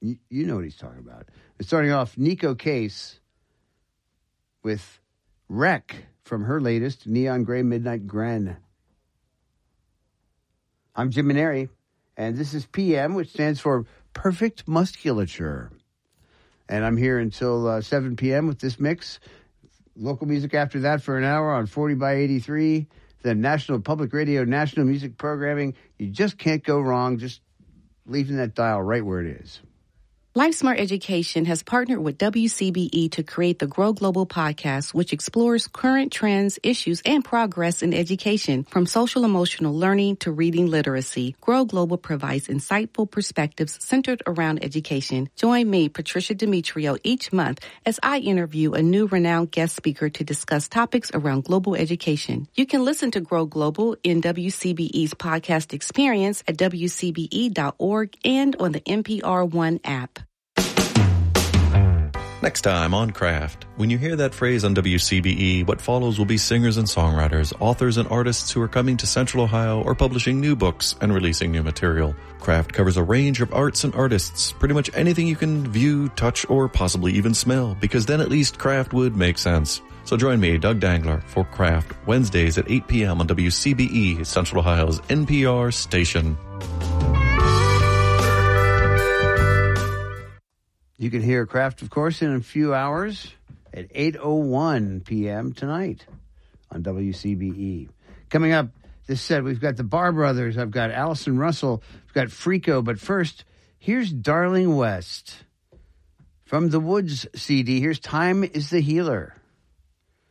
You know what he's talking about. It's starting off Nico Case with Wreck from her latest Neon Gray Midnight Gren. I'm Jim Maneri, and this is PM, which stands for Perfect Musculature. And I'm here until 7 p.m. with this mix. Local music after that for an hour on 40 by 83. The National Public Radio, National Music Programming. You just can't go wrong just leaving that dial right where it is. LifeSmart Education has partnered with WCBE to create the Grow Global podcast, which explores current trends, issues, and progress in education, from social-emotional learning to reading literacy. Grow Global provides insightful perspectives centered around education. Join me, Patricia Demetrio, each month as I interview a new renowned guest speaker to discuss topics around global education. You can listen to Grow Global in WCBE's podcast experience at WCBE.org and on the NPR One app. Next time on Craft, when you hear that phrase on WCBE, what follows will be singers and songwriters, authors and artists who are coming to Central Ohio or publishing new books and releasing new material. Craft covers a range of arts and artists, pretty much anything you can view, touch, or possibly even smell, because then at least Craft would make sense. So join me, Doug Dangler, for Craft, Wednesdays at 8 p.m. on WCBE, Central Ohio's NPR station. You can hear Craft, of course, in a few hours at 8:01 p.m. tonight on WCBE. Coming up, this set, we've got the Bar Brothers. I've got Allison Russell. We've got Frico. But first, here's Darling West. From the Woods CD, here's Time is the Healer.